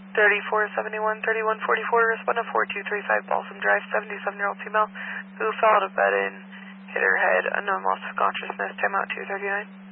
3471, 3144, respond to 4235 Balsam Drive, 77-year-old female who fell out of bed and hit her head, unknown loss of consciousness, timeout 239.